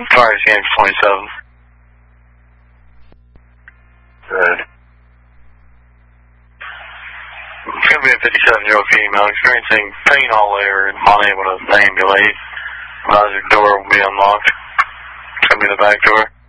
Fire James 27. Good. It's going to be a 57-year-old female experiencing pain all over and unable to ambulate. Advisor door will be unlocked. It's going to be the back door.